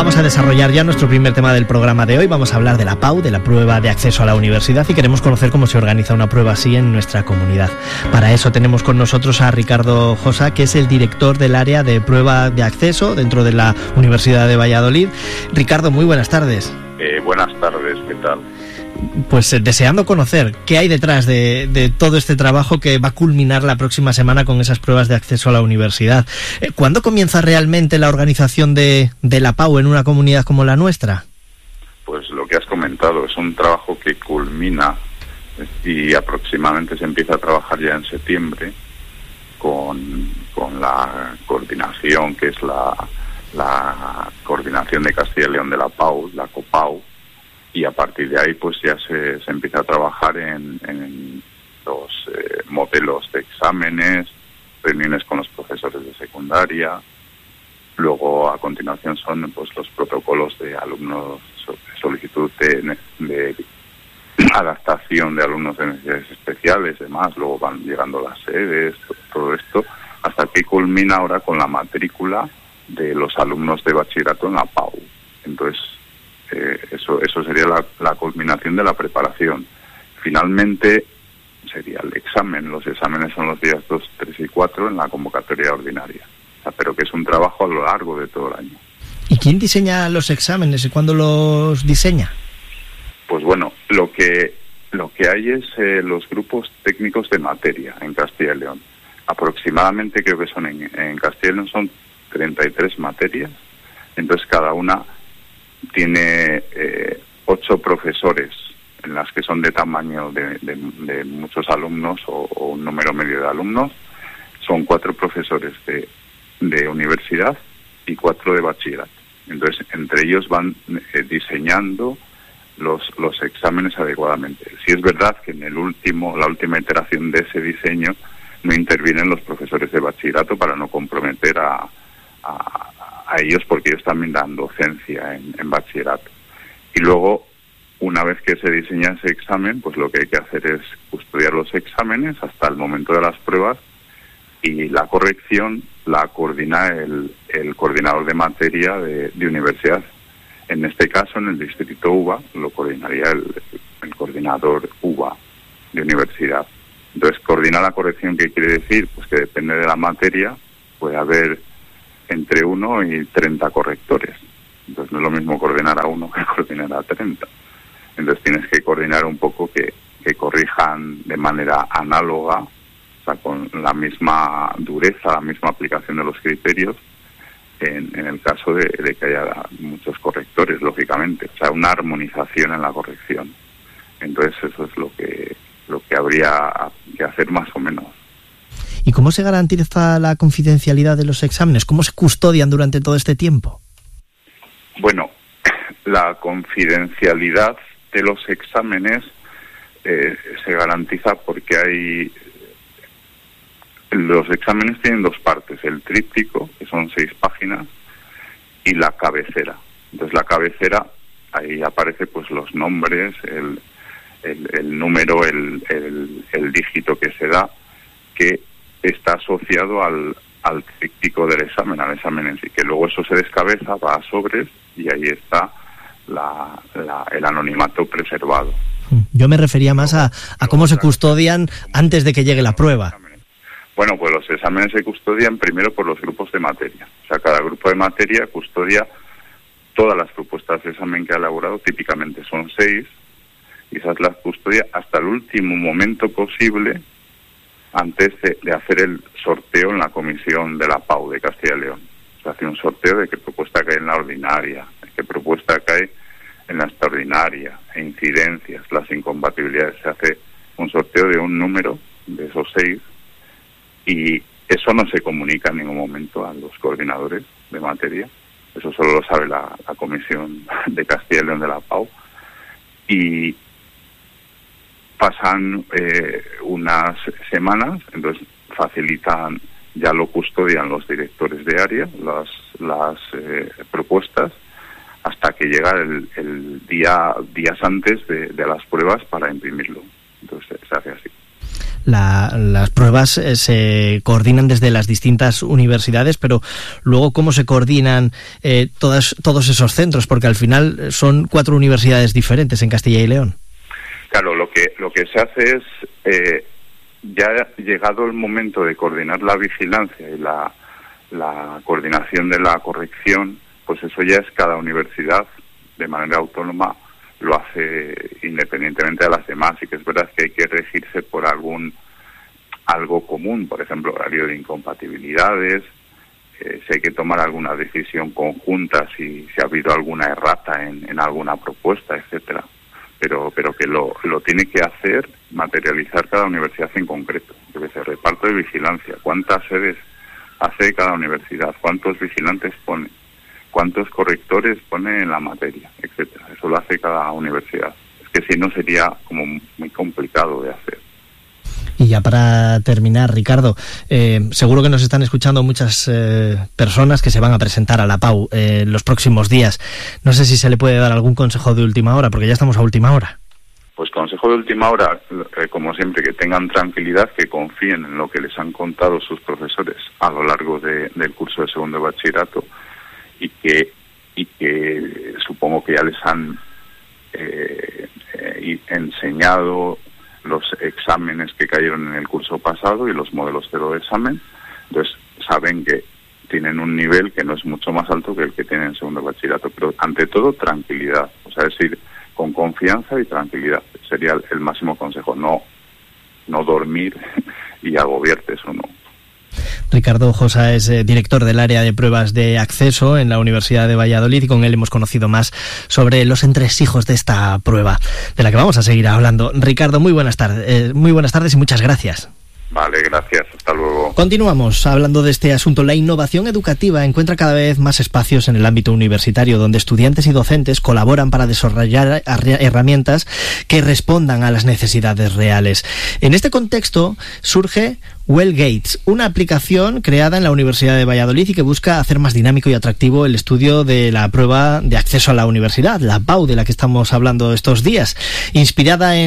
Vamos a desarrollar ya nuestro primer tema del programa de hoy. Vamos a hablar de la PAU, de la prueba de acceso a la universidad, y queremos conocer cómo se organiza una prueba así en nuestra comunidad. Para eso tenemos con nosotros a Ricardo Josa, que es el director del área de prueba de acceso dentro de la Universidad de Valladolid. Ricardo, muy buenas tardes. Buenas tardes, ¿qué tal? Pues deseando conocer qué hay detrás de todo este trabajo que va a culminar la próxima semana con esas pruebas de acceso a la universidad. ¿Cuándo comienza realmente la organización de la PAU en una comunidad como la nuestra? Pues lo que has comentado, es un trabajo que culmina y aproximadamente se empieza a trabajar ya en septiembre con la coordinación, que es la coordinación de Castilla y León de la PAU, la COPAU, y a partir de ahí pues ya se empieza a trabajar en los modelos de exámenes, reuniones con los profesores de secundaria. Luego a continuación son pues los protocolos de alumnos, solicitud de adaptación de alumnos de necesidades especiales, demás. Luego van llegando las sedes, todo esto, hasta que culmina ahora con la matrícula de los alumnos de bachillerato en la PAU. Entonces eso sería la culminación de la preparación. Finalmente sería el examen. Los exámenes son los días 2, 3 y 4 en la convocatoria ordinaria. O sea, pero que es un trabajo a lo largo de todo el año. ¿Y quién diseña los exámenes y cuándo los diseña? Pues bueno, lo que hay es los grupos técnicos de materia en Castilla y León. Aproximadamente creo que son en Castilla y León son 33 materias. Entonces cada una tiene 8 profesores, en las que son de tamaño de muchos alumnos o un número medio de alumnos. Son 4 profesores de universidad y 4 de bachillerato. Entonces, entre ellos van diseñando los exámenes adecuadamente. Sí es verdad que en la última iteración de ese diseño no intervienen los profesores de bachillerato para no comprometer a ellos, porque ellos también dan docencia en bachillerato. Y luego, una vez que se diseña ese examen, pues lo que hay que hacer es custodiar los exámenes hasta el momento de las pruebas, y la corrección la coordina el coordinador de materia de universidad. En este caso, en el distrito UVA, lo coordinaría el coordinador UVA de universidad. Entonces, coordina la corrección. ¿Qué quiere decir? Pues que depende de la materia, puede haber entre 1 y 30 correctores. Entonces no es lo mismo coordinar a 1 que coordinar a 30. Entonces tienes que coordinar un poco que corrijan de manera análoga, o sea, con la misma dureza, la misma aplicación de los criterios, en el caso de que haya muchos correctores, lógicamente. O sea, una armonización en la corrección. Entonces eso es lo que habría que hacer más o menos. ¿Y cómo se garantiza la confidencialidad de los exámenes? ¿Cómo se custodian durante todo este tiempo? Bueno, la confidencialidad de los exámenes se garantiza porque los exámenes tienen 2 partes: el tríptico, que son 6 páginas, y la cabecera. Entonces la cabecera, ahí aparece pues los nombres, el número, el dígito que se da, que está asociado al tríptico del examen, al examen en sí, que luego eso se descabeza, va a sobres, y ahí está el anonimato preservado. Yo me refería más a cómo se custodian antes de que llegue la prueba. Bueno, pues los exámenes se custodian primero por los grupos de materia. O sea, cada grupo de materia custodia todas las propuestas de examen que ha elaborado, típicamente son 6, y esas las custodia hasta el último momento posible, antes de hacer el sorteo en la comisión de la PAU de Castilla y León. Se hace un sorteo de qué propuesta cae en la ordinaria, de qué propuesta cae en la extraordinaria, e incidencias, las incompatibilidades. Se hace un sorteo de un número de esos 6, y eso no se comunica en ningún momento a los coordinadores de materia. Eso solo lo sabe la comisión de Castilla y León de la PAU. Y pasan unas semanas, entonces facilitan, ya lo custodian los directores de área, las propuestas, hasta que llega el días antes de las pruebas para imprimirlo. Entonces se hace así. las pruebas se coordinan desde las distintas universidades, pero luego ¿cómo se coordinan todos esos centros? Porque al final son 4 universidades diferentes en Castilla y León. Claro, lo que se hace es, ya llegado el momento de coordinar la vigilancia y la coordinación de la corrección, pues eso ya es cada universidad de manera autónoma lo hace independientemente de las demás. Y que es verdad que hay que regirse por algo común, por ejemplo, horario de incompatibilidades, si hay que tomar alguna decisión conjunta, si ha habido alguna errata en alguna propuesta, etcétera. Pero que lo tiene que hacer, materializar cada universidad en concreto. Yo que sé, reparto de vigilancia, cuántas sedes hace cada universidad, cuántos vigilantes pone, cuántos correctores pone en la materia, etcétera. Eso lo hace cada universidad. Es que si no sería como muy complicado de hacer. Y ya para terminar, Ricardo, seguro que nos están escuchando muchas personas que se van a presentar a la PAU los próximos días. No sé si se le puede dar algún consejo de última hora, porque ya estamos a última hora. Pues consejo de última hora, como siempre, que tengan tranquilidad, que confíen en lo que les han contado sus profesores a lo largo del curso de segundo de bachillerato y que supongo que ya les han enseñado los exámenes que cayeron en el curso pasado y los modelos cero de examen. Entonces saben que tienen un nivel que no es mucho más alto que el que tienen en segundo de bachillerato, pero ante todo tranquilidad, o sea, es decir, con confianza y tranquilidad sería el máximo consejo, no dormir y agobiarte, eso no. Ricardo Josa es director del área de pruebas de acceso en la Universidad de Valladolid, y con él hemos conocido más sobre los entresijos de esta prueba, de la que vamos a seguir hablando. Ricardo, muy buenas tardes y muchas gracias. Vale, gracias. Hasta luego. Continuamos hablando de este asunto. La innovación educativa encuentra cada vez más espacios en el ámbito universitario, donde estudiantes y docentes colaboran para desarrollar herramientas que respondan a las necesidades reales. En este contexto surge WellGates, una aplicación creada en la Universidad de Valladolid y que busca hacer más dinámico y atractivo el estudio de la prueba de acceso a la universidad, la PAU, de la que estamos hablando estos días. Inspirada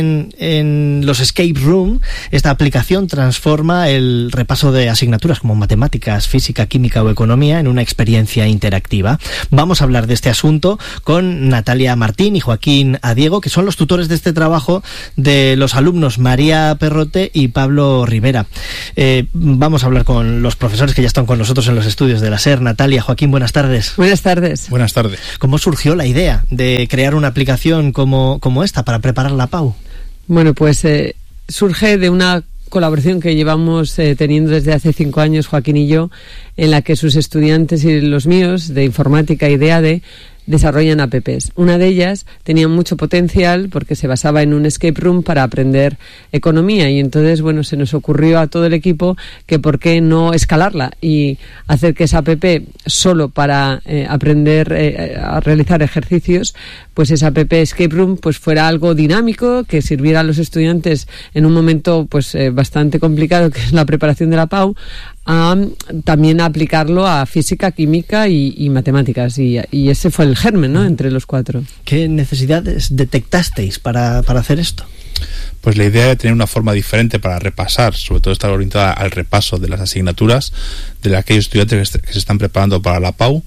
en los escape room, esta aplicación transforma el repaso de asignaturas como matemáticas, física, química o economía en una experiencia interactiva. Vamos a hablar de este asunto con Natalia Martín y Joaquín Adiego, que son los tutores de este trabajo de los alumnos María Perrote y Pablo Rivera. Vamos a hablar con los profesores que ya están con nosotros en los estudios de la SER. Natalia, Joaquín, buenas tardes. Buenas tardes. Buenas tardes. ¿Cómo surgió la idea de crear una aplicación como esta para preparar la PAU? Bueno, pues surge de una colaboración que llevamos teniendo desde hace 5 años, Joaquín y yo, en la que sus estudiantes y los míos de informática y de ADE desarrollan apps. Una de ellas tenía mucho potencial porque se basaba en un escape room para aprender economía, y entonces, bueno, se nos ocurrió a todo el equipo que por qué no escalarla y hacer que esa app solo para aprender a realizar ejercicios, pues esa app escape room pues fuera algo dinámico, que sirviera a los estudiantes en un momento pues bastante complicado, que es la preparación de la PAU, también a aplicarlo a física, química y matemáticas, y ese fue el germen, ¿no?, entre los 4. ¿Qué necesidades detectasteis para hacer esto? Pues la idea de tener una forma diferente para repasar, sobre todo estar orientada al repaso de las asignaturas de aquellos estudiantes que se están preparando para la PAU,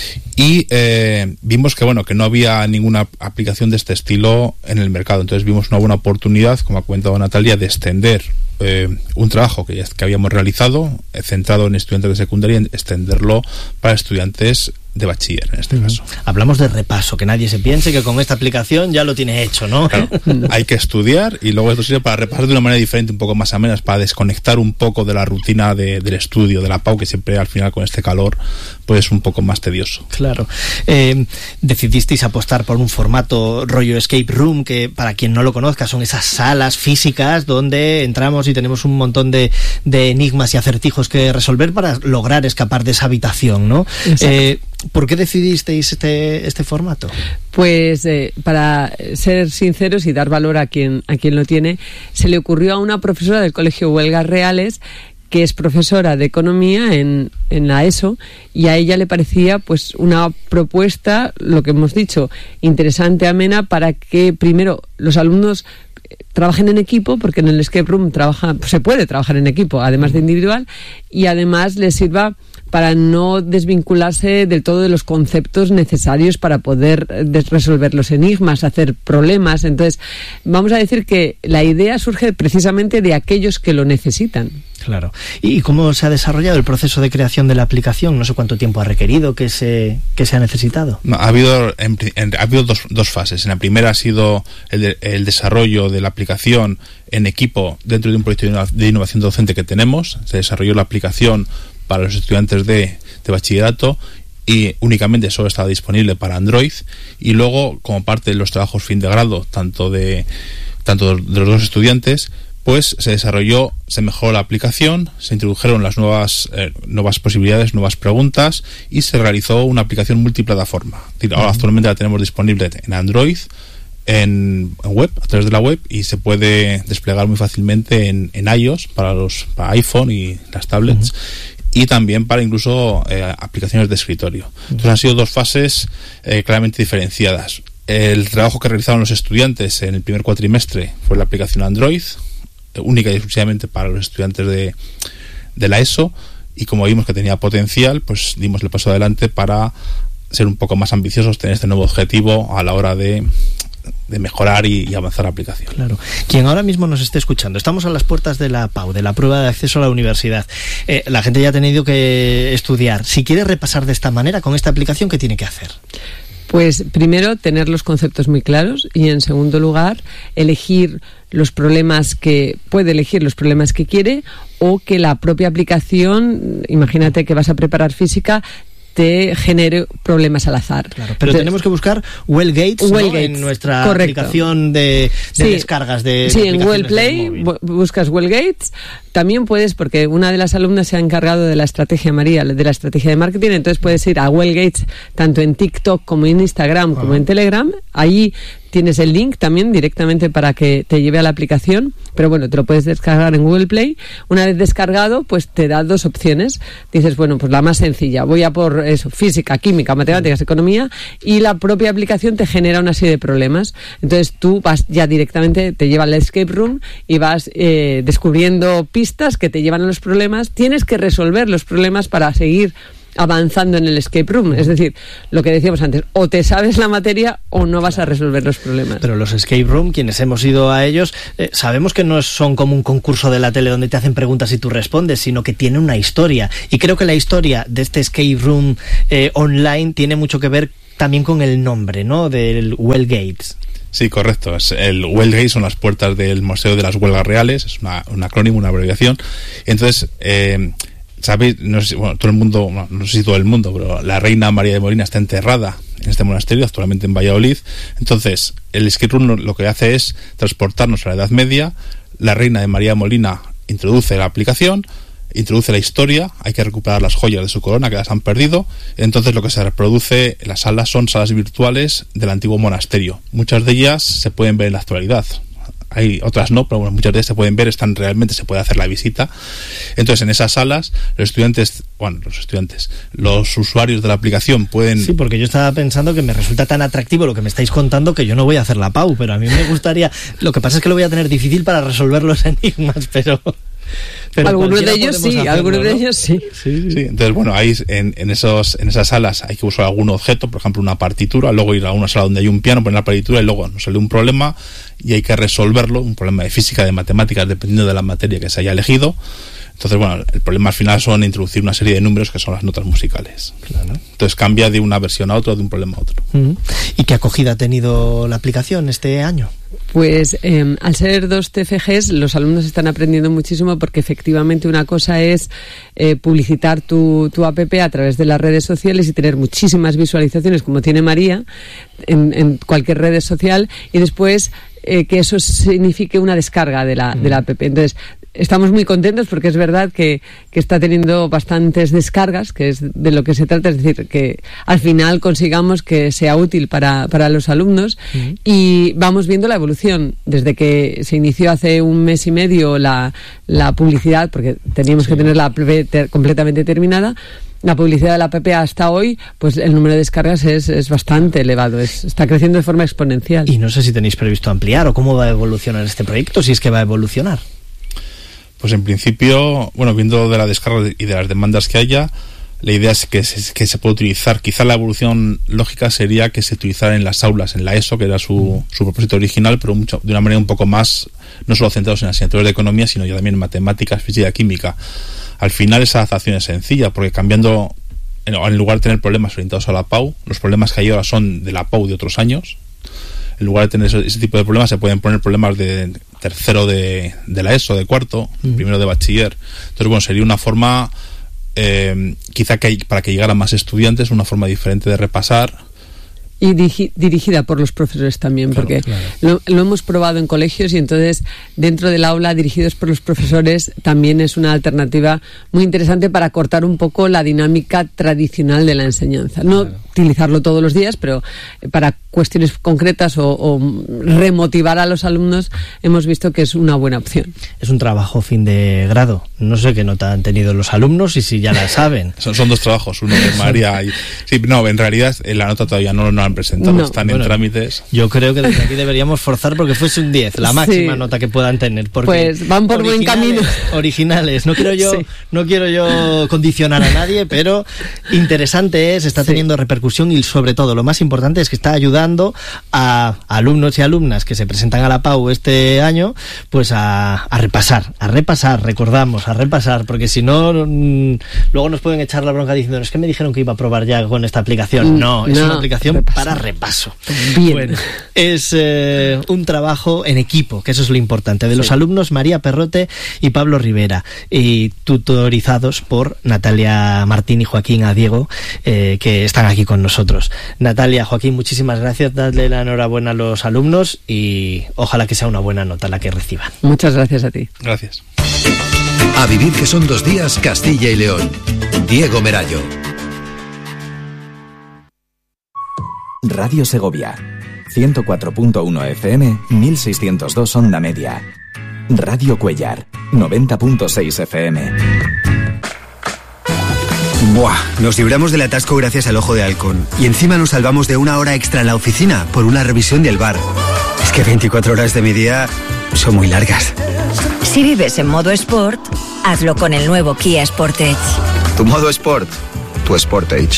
y vimos que no había ninguna aplicación de este estilo en el mercado. Entonces vimos una buena oportunidad, como ha comentado Natalia, de extender un trabajo que habíamos realizado, centrado en estudiantes de secundaria, y extenderlo para estudiantes de bachiller, en este caso. Hablamos de repaso, que nadie se piense que con esta aplicación ya lo tiene hecho, ¿no? Claro, hay que estudiar, y luego esto sirve para repasar de una manera diferente, un poco más amena, para desconectar un poco de la rutina del estudio, de la PAU, que siempre al final con este calor pues es un poco más tedioso. Claro. Decidisteis apostar por un formato rollo escape room, que para quien no lo conozca son esas salas físicas donde entramos y tenemos un montón de enigmas y acertijos que resolver para lograr escapar de esa habitación, ¿no? ¿Por qué decidisteis este formato? Pues para ser sinceros y dar valor a quien lo tiene, se le ocurrió a una profesora del Colegio Huelgas Reales, que es profesora de economía en la ESO, y a ella le parecía pues una propuesta, lo que hemos dicho, interesante, amena, para que primero los alumnos trabajen en equipo, porque en el escape room se puede trabajar en equipo, además de individual, y además les sirva para no desvincularse del todo de los conceptos necesarios para poder resolver los enigmas, hacer problemas. Entonces, vamos a decir que la idea surge precisamente de aquellos que lo necesitan. Claro. ¿Y cómo se ha desarrollado el proceso de creación de la aplicación? No sé cuánto tiempo ha requerido, qué se ha necesitado. No, ha habido dos fases. En la primera ha sido el desarrollo de la aplicación en equipo dentro de un proyecto de innovación docente que tenemos. Se desarrolló la aplicación para los estudiantes de bachillerato y únicamente solo estaba disponible para Android, y luego, como parte de los trabajos fin de grado tanto de los dos estudiantes, pues se mejoró la aplicación, se introdujeron las nuevas posibilidades, nuevas preguntas, y se realizó una aplicación multiplataforma. Ahora actualmente la tenemos disponible en Android, en web, a través de la web, y se puede desplegar muy fácilmente en iOS para iPhone y las tablets, y también para incluso aplicaciones de escritorio. Entonces han sido dos fases claramente diferenciadas. El trabajo que realizaron los estudiantes en el primer cuatrimestre fue la aplicación Android, única y exclusivamente para los estudiantes de la ESO, y como vimos que tenía potencial, pues dimos el paso adelante para ser un poco más ambiciosos, tener este nuevo objetivo a la hora de mejorar y avanzar la aplicación. Claro. Quien ahora mismo nos esté escuchando, estamos a las puertas de la PAU, de la prueba de acceso a la universidad. La gente ya ha tenido que estudiar. Si quiere repasar de esta manera, con esta aplicación, ¿qué tiene que hacer? Pues primero, tener los conceptos muy claros, y en segundo lugar, elegir los problemas que quiere, o que la propia aplicación, imagínate que vas a preparar física, te genere problemas al azar. Claro, pero entonces, tenemos que buscar Well Gates, ¿no? En nuestra aplicación de descargas de sí, en Google Play buscas Well Gates. También puedes, porque una de las alumnas se ha encargado de la estrategia, María, de la estrategia de marketing, entonces puedes ir a Well Gates tanto en TikTok como en Instagram como en Telegram. Ahí tienes el link también directamente para que te lleve a la aplicación, pero bueno, te lo puedes descargar en Google Play. Una vez descargado, pues te da dos opciones. Dices, bueno, pues la más sencilla, voy a por eso, física, química, matemáticas, economía, y la propia aplicación te genera una serie de problemas. Entonces tú vas ya directamente, te lleva al escape room y vas descubriendo pistas que te llevan a los problemas. Tienes que resolver los problemas para seguir avanzando en el escape room. Es decir, lo que decíamos antes, o te sabes la materia o no vas a resolver los problemas. Pero los escape room, quienes hemos ido a ellos, sabemos que no son como un concurso de la tele donde te hacen preguntas y tú respondes, sino que tiene una historia. Y creo que la historia de este escape room online tiene mucho que ver también con el nombre, ¿no?, del Well Gates. Sí, correcto. El Well Gates son las puertas del Museo de las Huelgas Reales, es un acrónimo, una abreviación. Entonces, ¿sabéis? No sé, todo el mundo, no sé si todo el mundo, pero la reina María de Molina está enterrada en este monasterio, actualmente en Valladolid. Entonces, el escape room lo que hace es transportarnos a la Edad Media. La reina de María de Molina introduce la aplicación, introduce la historia, hay que recuperar las joyas de su corona que las han perdido. Entonces lo que se reproduce en las salas son salas virtuales del antiguo monasterio. Muchas de ellas se pueden ver en la actualidad. Hay otras no, pero bueno, muchas de ellas se pueden ver, se puede hacer la visita. Entonces, en esas salas, los usuarios de la aplicación pueden... Sí, porque yo estaba pensando que me resulta tan atractivo lo que me estáis contando que yo no voy a hacer la PAU, pero a mí me gustaría... Lo que pasa es que lo voy a tener difícil para resolver los enigmas, pero algunos de ellos sí, hacerlo, algunos, ¿no?, de ellos sí. Sí. Entonces, bueno, ahí en esas salas hay que usar algún objeto, por ejemplo una partitura, luego ir a una sala donde hay un piano, poner la partitura y luego nos sale un problema y hay que resolverlo, un problema de física, de matemáticas, dependiendo de la materia que se haya elegido. Entonces, bueno, el problema al final son introducir una serie de números que son las notas musicales. Claro. Entonces cambia de una versión a otra, de un problema a otro. ¿Y qué acogida ha tenido la aplicación este año? Pues al ser 2 TFGs, los alumnos están aprendiendo muchísimo, porque efectivamente una cosa es publicitar tu app a través de las redes sociales y tener muchísimas visualizaciones, como tiene María, en cualquier red social, y después que eso signifique una descarga de la app. Entonces, estamos muy contentos porque es verdad que está teniendo bastantes descargas, que es de lo que se trata, es decir, que al final consigamos que sea útil para los alumnos. Y vamos viendo la evolución desde que se inició hace un mes y medio la publicidad, porque teníamos que tener la app completamente terminada. la publicidad de la app hasta hoy, pues el número de descargas es bastante elevado, está creciendo de forma exponencial. Y no sé si tenéis previsto ampliar o cómo va a evolucionar este proyecto, si es que va a evolucionar. Pues en principio, viendo de la descarga y de las demandas que haya, la idea es que se puede utilizar. Quizá la evolución lógica sería que se utilizara en las aulas, en la ESO, que era su propósito original, pero de una manera un poco más, no solo centrados en asignaturas de economía, sino ya también en matemáticas, física, química. Al final esa adaptación es sencilla, porque cambiando, en lugar de tener problemas orientados a la PAU, los problemas que hay ahora son de la PAU de otros años. En lugar de tener ese tipo de problemas, se pueden poner problemas de tercero de la ESO, de cuarto, primero de bachiller. Entonces, sería una forma, quizá para que llegaran más estudiantes, una forma diferente de repasar. Y dirigida por los profesores también, claro, porque claro. Lo hemos probado en colegios y entonces dentro del aula, dirigidos por los profesores, también es una alternativa muy interesante para cortar un poco la dinámica tradicional de la enseñanza. No claro. utilizarlo todos los días, pero para cuestiones concretas o remotivar a los alumnos hemos visto que es una buena opción. Es un trabajo fin de grado. No sé qué nota han tenido los alumnos y si ya la saben. Son dos trabajos, uno de María y... Sí, no, en realidad la nota todavía no han presentado, están en trámites. Yo creo que desde aquí deberíamos forzar porque fuese un 10, la máxima nota que puedan tener. Porque pues van por buen camino. Originales. No quiero yo condicionar a nadie, pero interesante está teniendo repercusión y sobre todo lo más importante es que está ayudando a alumnos y alumnas que se presentan a la PAU este año, pues a repasar, porque si no, luego nos pueden echar la bronca diciendo, es que me dijeron que iba a probar ya con esta aplicación. No, es una aplicación para repaso. Bien. Bueno, es un trabajo en equipo, que eso es lo importante, de los alumnos María Perrote y Pablo Rivera, y tutorizados por Natalia Martín y Joaquín Adiego, que están aquí con nosotros. Natalia, Joaquín, muchísimas gracias, dadle la enhorabuena a los alumnos y ojalá que sea una buena nota la que reciban. Muchas gracias a ti. Gracias. A vivir que son 2 días, Castilla y León. Diego Merallo. Radio Segovia, 104.1 FM, 1602 onda media. Radio Cuellar, 90.6 FM. Buah, nos libramos del atasco gracias al Ojo de Halcón. Y encima nos salvamos de 1 hora extra en la oficina por una revisión del bar. Es que 24 horas de mi día son muy largas. Si vives en modo Sport, hazlo con el nuevo Kia Sportage. Tu modo Sport, tu Sportage.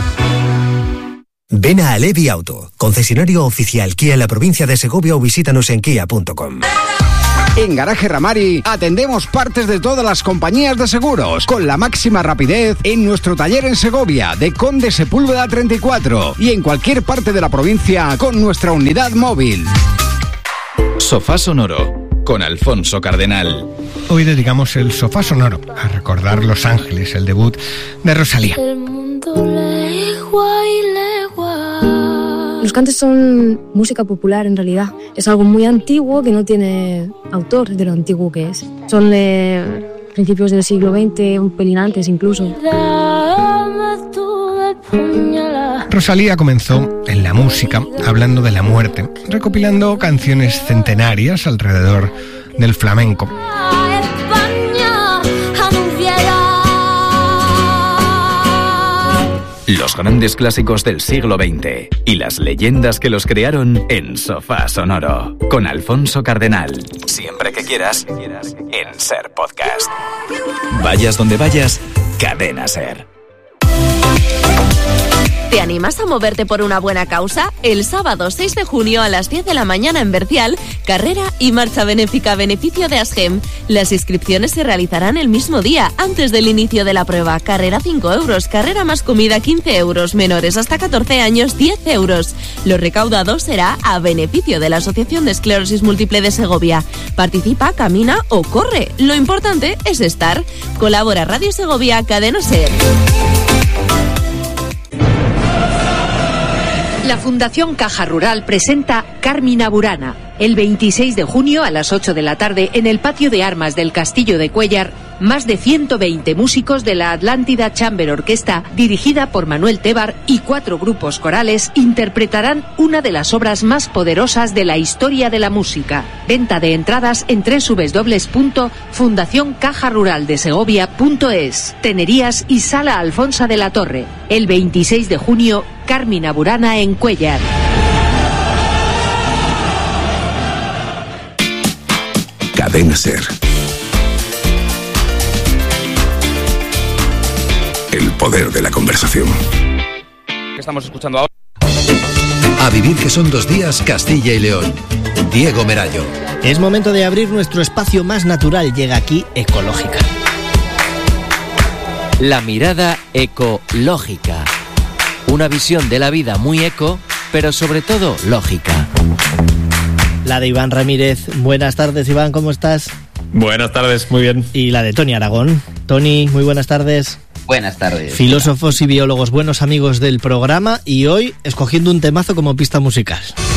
Ven a Alevi Auto, concesionario oficial Kia en la provincia de Segovia o visítanos en kia.com. En Garaje Ramari atendemos partes de todas las compañías de seguros con la máxima rapidez en nuestro taller en Segovia de Conde Sepúlveda 34 y en cualquier parte de la provincia con nuestra unidad móvil. Sofá Sonoro con Alfonso Cardenal. Hoy dedicamos el Sofá Sonoro a recordar Los Ángeles, el debut de Rosalía. El mundo legua y legua. Los cantes son música popular en realidad. Es algo muy antiguo que no tiene autor de lo antiguo que es. Son de principios del siglo XX, un pelín antes incluso. Rosalía comenzó en la música hablando de la muerte, recopilando canciones centenarias alrededor del flamenco. Los grandes clásicos del siglo XX y las leyendas que los crearon en Sofá Sonoro con Alfonso Cardenal. Siempre que quieras, en Ser Podcast. Vayas donde vayas, Cadena Ser. ¿Te animas a moverte por una buena causa? El sábado 6 de junio a las 10 de la mañana en Bercial, carrera y marcha benéfica a beneficio de ASGEM. Las inscripciones se realizarán el mismo día, antes del inicio de la prueba. Carrera 5 euros, carrera más comida 15 euros, menores hasta 14 años 10 euros. Lo recaudado será a beneficio de la Asociación de Esclerosis Múltiple de Segovia. Participa, camina o corre. Lo importante es estar. Colabora Radio Segovia, Cadena Ser. La Fundación Caja Rural presenta Carmina Burana, el 26 de junio a las 8 de la tarde en el patio de armas del Castillo de Cuéllar, más de 120 músicos de la Atlántida Chamber Orquesta, dirigida por Manuel Tebar, y 4 grupos corales interpretarán una de las obras más poderosas de la historia de la música. Venta de entradas en www.fundacioncajaruraldesegovia.es. Tenerías y Sala Alfonsa de la Torre. El 26 de junio, Carmina Burana en Cuéllar. Cadena Ser. El poder de la conversación. ¿Qué estamos escuchando ahora? A vivir que son 2 días, Castilla y León. Diego Merayo. Es momento de abrir nuestro espacio más natural. Llega aquí Ecológica. La mirada ecológica. Una visión de la vida muy eco, pero sobre todo lógica. La de Iván Ramírez. Buenas tardes, Iván, ¿cómo estás? Buenas tardes, muy bien. Y la de Tony Aragón. Tony, muy buenas tardes. Buenas tardes. Filósofos y biólogos, buenos amigos del programa, y hoy escogiendo un temazo como pista musical.